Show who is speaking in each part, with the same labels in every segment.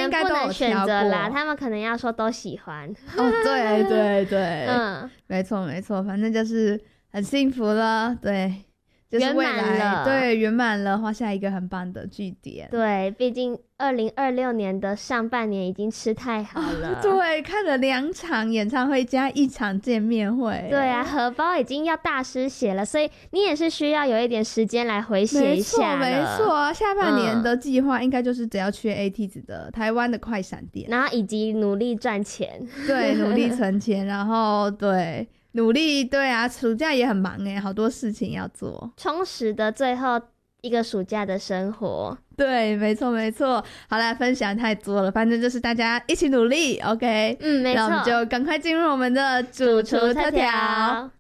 Speaker 1: 应该都有
Speaker 2: 选
Speaker 1: 挑
Speaker 2: 择啦，
Speaker 1: 过。
Speaker 2: 他们可能要说都喜欢。
Speaker 1: 哦，对对对，
Speaker 2: 没
Speaker 1: 错没错，反正就是很幸福了，对，就是未
Speaker 2: 圆满
Speaker 1: 来
Speaker 2: 了，
Speaker 1: 对，圆满了，画下一个很棒的句点。
Speaker 2: 对，毕竟2026年的上半年已经吃太好了。
Speaker 1: 对，看了2场演唱会加1场见面会。
Speaker 2: 对啊，荷包已经要大失血了，所以你也是需要有一点时间来回血一下了。
Speaker 1: 没错，下半年的计划应该就是只要缺 AT 子的台湾的快闪店，
Speaker 2: 然后以及努力赚钱。
Speaker 1: 对，努力存钱，然后对。努力，对啊，暑假也很忙好多事情要做，
Speaker 2: 充实的最后一个暑假的生活。
Speaker 1: 对，没错没错。好啦，分享太多了，反正就是大家一起努力 ，OK？
Speaker 2: 没错。
Speaker 1: 那我们就赶快进入我们的主厨特调。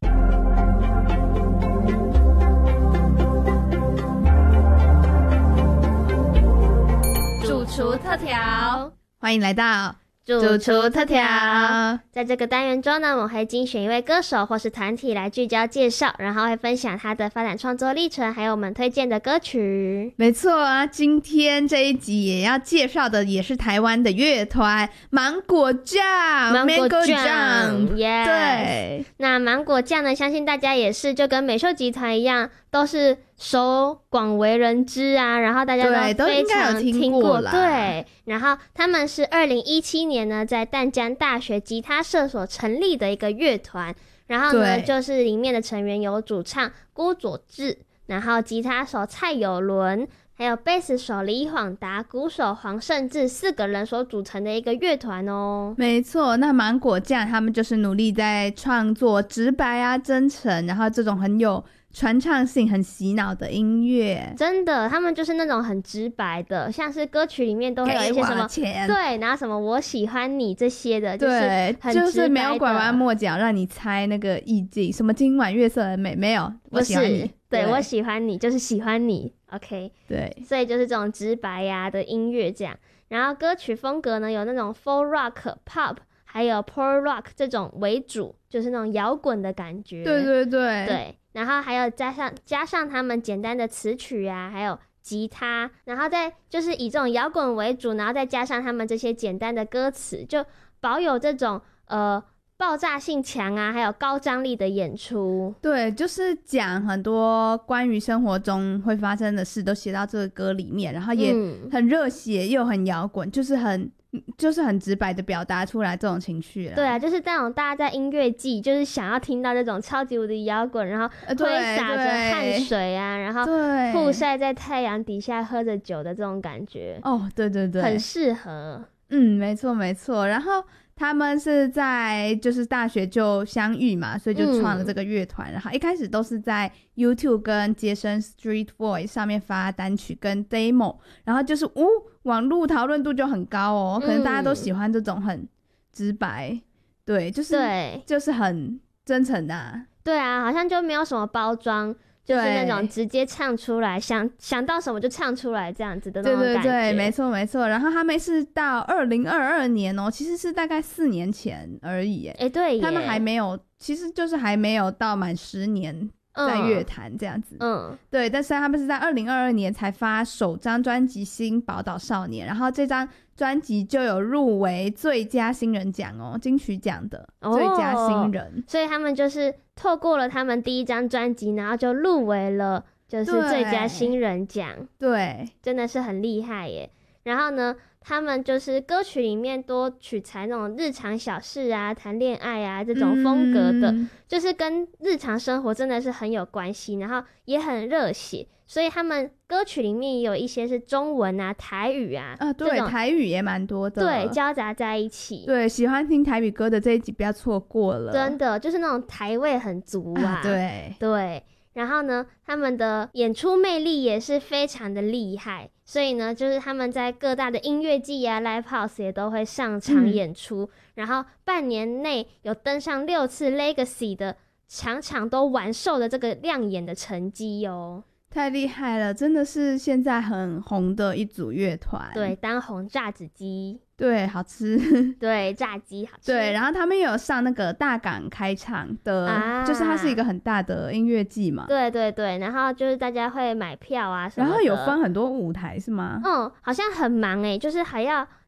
Speaker 1: 主厨特调，欢迎来到主厨特调。
Speaker 2: 在这个单元中呢，我们会精选一位歌手或是团体来聚焦介绍，然后会分享他的发展创作历程，还有我们推荐的歌曲。
Speaker 1: 没错啊，今天这一集也要介绍的也是台湾的乐团芒果酱 Mango 酱。对，
Speaker 2: 那芒果酱呢，相信大家也是就跟美秀集团一样，都是广为人知啊，然后大家都非常听过。对，然后他们是2017年呢在淡江大学吉他社所成立的一个乐团，然后呢就是里面的成员有主唱郭佐志，然后吉他手蔡友伦，还有贝斯手李晃达、鼓手黄胜志4个人所组成的一个乐团哦。
Speaker 1: 没错，那芒果酱他们就是努力在创作直白啊、真诚，然后这种很有传唱性、很洗脑的音乐。
Speaker 2: 真的，他们就是那种很直白的，像是歌曲里面都会有一些什么对，然后什么我喜欢你这些的，就是很直白的，
Speaker 1: 就是没有拐弯抹角让你猜那个意境，什么今晚月色很美，没有，我喜欢你，
Speaker 2: 对，我喜欢你就是喜欢你 OK。
Speaker 1: 对，
Speaker 2: 所以就是这种直白呀的音乐这样。然后歌曲风格呢有那种 folk rock pop 还有 pop rock 这种为主，就是那种摇滚的感觉。
Speaker 1: 对对对
Speaker 2: 对，然后还有加上他们简单的词曲啊，还有吉他，然后再就是以这种摇滚为主，然后再加上他们这些简单的歌词，就保有这种爆炸性强啊，还有高张力的演出。
Speaker 1: 对，就是讲很多关于生活中会发生的事都写到这个歌里面，然后也很热血又很摇滚，就是很直白的表达出来这种情绪啦。
Speaker 2: 对啊，就是那种大家在音乐季就是想要听到这种超级无敌摇滚，然后挥洒着汗水啊，然后曝晒在太阳底下喝着酒的这种感觉。
Speaker 1: 哦，对对对，
Speaker 2: 很适合。
Speaker 1: 没错没错。然后他们是在就是大学就相遇嘛，所以就创了这个乐团。然后一开始都是在 YouTube 跟街声 Street Voice 上面发单曲跟 demo， 然后就是网络讨论度就很高哦，可能大家都喜欢这种很直白，对，就是很真诚的啊。
Speaker 2: 对啊，好像就没有什么包装，就是那种直接唱出来，想到什么就唱出来这样子的那种感觉。对对对，
Speaker 1: 没错没错。然后他们是到2022年哦，其实是大概4年前而已耶。
Speaker 2: 对耶，
Speaker 1: 他们还没有，其实就是还没有到满10年在乐坛这样子。对，但是他们是在2022年才发首张专辑《新宝岛少年》，然后这张专辑就有入围最佳新人奖哦，金曲奖的最佳新人。
Speaker 2: 所以他们就是透过了他们第一张专辑，然后就入围了就是最佳新人奖。
Speaker 1: 对，
Speaker 2: 真的是很厉害耶。然后呢，他们就是歌曲里面多取材那种日常小事啊、谈恋爱啊这种风格的，就是跟日常生活真的是很有关系，然后也很热血。所以他们歌曲里面也有一些是中文啊、台语啊，
Speaker 1: 对，台语也蛮多的，
Speaker 2: 对，交杂在一起。
Speaker 1: 对，喜欢听台语歌的这一集不要错过了，
Speaker 2: 真的就是那种台味很足啊。
Speaker 1: 对
Speaker 2: 对。然后呢，他们的演出魅力也是非常的厉害，所以呢，就是他们在各大的音乐季啊、live house 也都会上场演出，然后半年内有登上6次 Legacy 的场场都完售的这个亮眼的成绩哦。
Speaker 1: 太厉害了，真的是现在很红的一组乐团。
Speaker 2: 对，当红炸子鸡，
Speaker 1: 对，好吃。
Speaker 2: 对，炸鸡好吃。
Speaker 1: 对，然后他们也有上那个大港开唱的，就是它是一个很大的音乐季嘛。
Speaker 2: 对对对，然后就是大家会买票啊什么的。
Speaker 1: 然后有分很多舞台是吗？
Speaker 2: 好像很忙就是还要